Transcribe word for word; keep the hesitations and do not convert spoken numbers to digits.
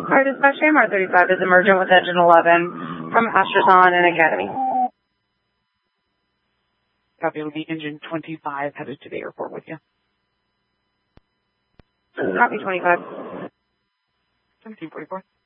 Our dispatch A M R thirty-five is emergent with engine eleven from Astraton and Academy. Copy, will be engine twenty-five headed to the airport with you. Copy twenty-five. seventeen forty-four.